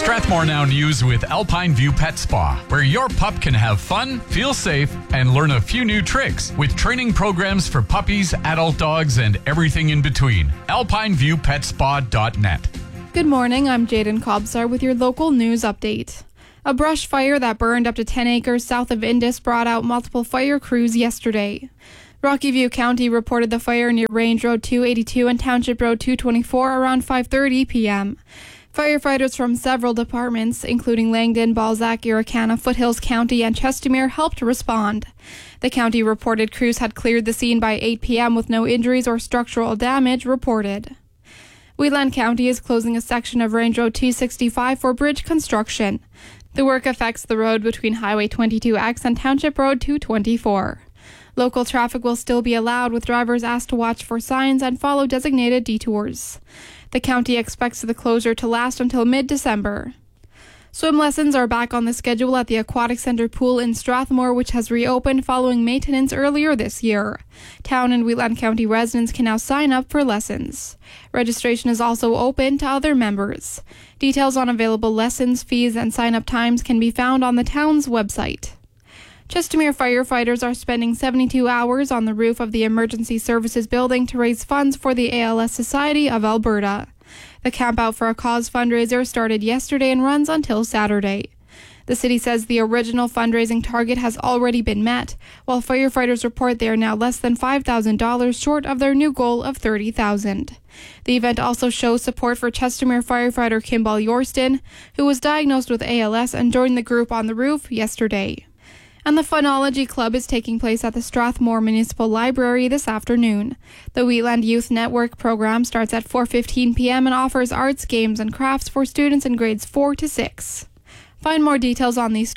Strathmore Now News with Alpine View Pet Spa, where your pup can have fun, feel safe, and learn a few new tricks with training programs for puppies, adult dogs, and everything in between. AlpineViewPetSpa.net. Good morning, I'm Jaden Kobsar with your local news update. A brush fire that burned up to 10 acres south of Indus brought out multiple fire crews yesterday. Rocky View County reported the fire near Range Road 282 and Township Road 224 around 5:30 p.m. Firefighters from several departments, including Langdon, Balzac, Irricana, Foothills County, and Chestermere, helped respond. The county reported crews had cleared the scene by 8 p.m. with no injuries or structural damage reported. Wheatland County is closing a section of Range Road 265 for bridge construction. The work affects the road between Highway 22X and Township Road 224. Local traffic will still be allowed, with drivers asked to watch for signs and follow designated detours. The county expects the closure to last until mid-December. Swim lessons are back on the schedule at the Aquatic Center pool in Strathmore, which has reopened following maintenance earlier this year. Town and Wheatland County residents can now sign up for lessons. Registration is also open to other members. Details on available lessons, fees, and sign-up times can be found on the town's website. Chestermere firefighters are spending 72 hours on the roof of the Emergency Services Building to raise funds for the ALS Society of Alberta. The Camp Out for a Cause fundraiser started yesterday and runs until Saturday. The city says the original fundraising target has already been met, while firefighters report they are now less than $5,000 short of their new goal of $30,000. The event also shows support for Chestermere firefighter Kimball Yorston, who was diagnosed with ALS and joined the group on the roof yesterday. And the Phonology Club is taking place at the Strathmore Municipal Library this afternoon. The Wheatland Youth Network program starts at 4:15 p.m. and offers arts, games, and crafts for students in grades 4 to 6. Find more details on these